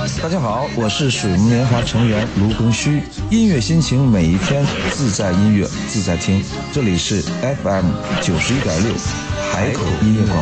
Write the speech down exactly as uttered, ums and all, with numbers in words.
大家好，我是水木年华成员卢庚戌，音乐心情每一天，自在音乐自在听，这里是 F M 九十一点六海口音乐广